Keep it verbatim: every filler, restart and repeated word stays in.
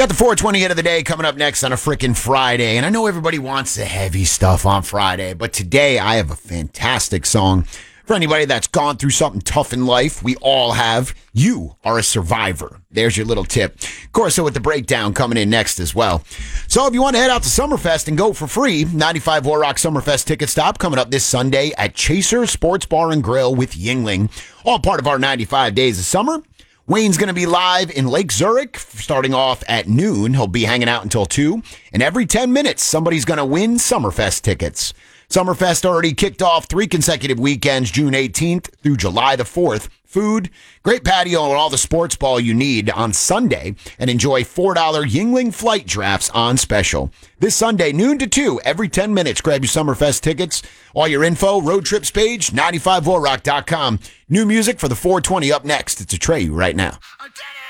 Got the four twenty hit of the day coming up next on a frickin' Friday. And I know everybody wants the heavy stuff on Friday, but today I have a fantastic song for anybody that's gone through something tough in life. We all have. You are a survivor. There's your little tip. Of course, so with the breakdown coming in next as well. So if you want to head out to Summerfest and go for free, ninety-five War Rock Summerfest ticket stop coming up this Sunday at Chaser Sports Bar and Grill with Yingling. All part of our ninety-five Days of Summer. Wayne's going to be live in Lake Zurich starting off at noon. He'll be hanging out until two. And every ten minutes, somebody's going to win Summerfest tickets. Summerfest already kicked off three consecutive weekends, June eighteenth through July the fourth. Food, great patio, and all the sports ball you need on Sunday. And enjoy four dollar Yingling flight drafts on special. This Sunday, noon to two, every ten minutes. Grab your Summerfest tickets. All your info, road trips page, ninety-five war rock dot com. New music for the four twenty up next. It's a Trey right now. I did it!